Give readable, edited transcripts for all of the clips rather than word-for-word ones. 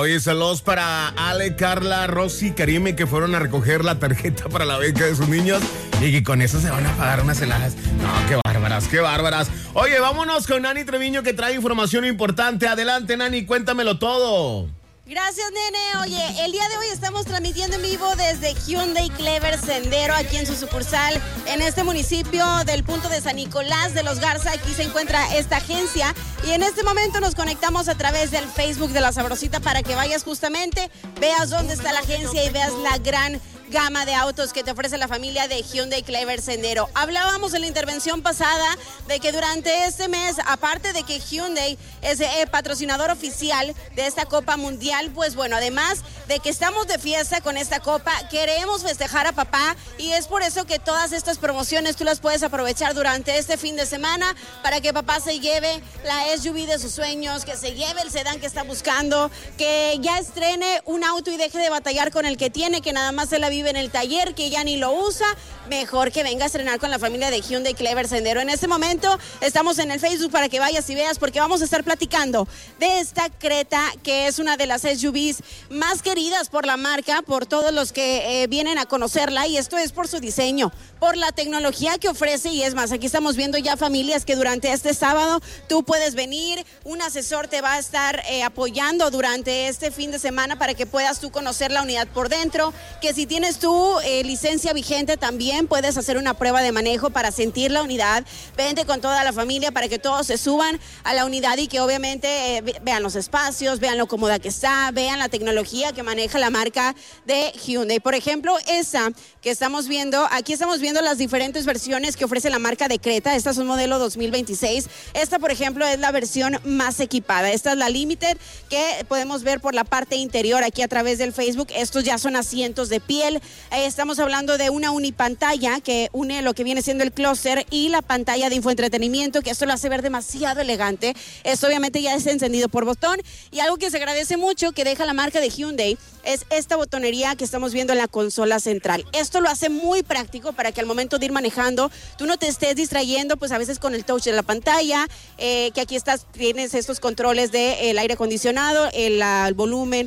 Oye, saludos para Ale, Carla, Rosy, Karime, que fueron a recoger la tarjeta para la beca de sus niños y que con eso se van a pagar unas heladas. No, qué bárbaras, qué bárbaras. Oye, vámonos con Nani Treviño, que trae información importante. Adelante, Nani, cuéntamelo todo. Gracias, nene. Oye, el día de hoy estamos transmitiendo en vivo desde Hyundai Clever Sendero, aquí en su sucursal, en este municipio del punto de San Nicolás de los Garza. Aquí se encuentra esta agencia y en este momento nos conectamos a través del Facebook de La Sabrosita para que vayas justamente, veas dónde está la agencia y veas la gran gama de autos que te ofrece la familia de Hyundai Clever Sendero. Hablábamos en la intervención pasada de que durante este mes, aparte de que Hyundai es patrocinador oficial de esta Copa Mundial, pues bueno, además de que estamos de fiesta con esta Copa, queremos festejar a papá y es por eso que todas estas promociones tú las puedes aprovechar durante este fin de semana para que papá se lleve la SUV de sus sueños, que se lleve el sedán que está buscando, que ya estrene un auto y deje de batallar con el que tiene, que nada más se la vive en el taller, que ya ni lo usa. Mejor que venga a estrenar con la familia de Hyundai Clever Sendero. En este momento estamos en el Facebook para que vayas y veas, porque vamos a estar platicando de esta Creta, que es una de las SUVs más queridas por la marca, por todos los que vienen a conocerla, y esto es por su diseño, por la tecnología que ofrece. Y es más, aquí estamos viendo ya familias que durante este sábado tú puedes venir, un asesor te va a estar apoyando durante este fin de semana para que puedas tú conocer la unidad por dentro, que si tienes tu licencia vigente también puedes hacer una prueba de manejo para sentir la unidad. Vente con toda la familia para que todos se suban a la unidad y que obviamente vean los espacios, vean lo cómoda que está, vean la tecnología que maneja la marca de Hyundai. Por ejemplo, esa que estamos viendo, aquí estamos viendo las diferentes versiones que ofrece la marca de Creta. Esta es un modelo 2026. Esta, por ejemplo, es la versión más equipada. Esta es la Limited, que podemos ver por la parte interior aquí a través del Facebook. Estos ya son asientos de piel. Estamos hablando de una unipantalla que une lo que viene siendo el clúster y la pantalla de infoentretenimiento, que esto lo hace ver demasiado elegante. Esto obviamente ya es encendido por botón, y algo que se agradece mucho que deja la marca de Hyundai es esta botonería que estamos viendo en la consola central. Esto lo hace muy práctico para que al momento de ir manejando tú no te estés distrayendo pues a veces con el touch de la pantalla, que aquí tienes estos controles del aire acondicionado, el volumen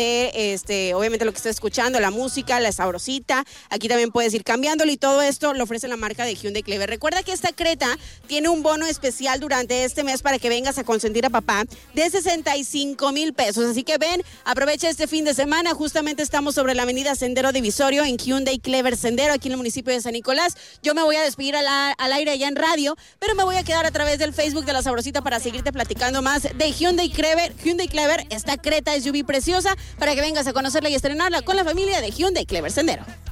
de obviamente lo que estás escuchando, la música, la sabrosita. Aquí también puedes ir cambiándolo y todo esto lo ofrece la marca de Hyundai Clever. Recuerda que esta Creta tiene un bono especial durante este mes para que vengas a consentir a papá de 65,000 pesos. Así que ven, aprovecha este fin de semana. Justamente estamos sobre la avenida Sendero Divisorio en Hyundai Clever Sendero, aquí en el municipio de San Nicolás. Yo me voy a despedir al aire allá en radio, pero me voy a quedar a través del Facebook de La Sabrosita para seguirte platicando más de Hyundai Clever, esta Creta SUV preciosa, para que vengas a conocerla y estrenarla con la familia de Hyundai Clever Sendero.